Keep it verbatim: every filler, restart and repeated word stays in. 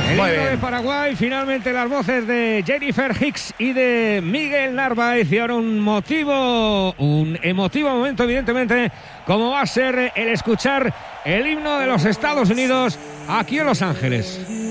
El himno de Paraguay, finalmente las voces de Jennifer Hicks y de Miguel Narváez, y ahora un motivo, un emotivo momento, evidentemente, como va a ser el escuchar el himno de los Estados Unidos aquí en Los Ángeles.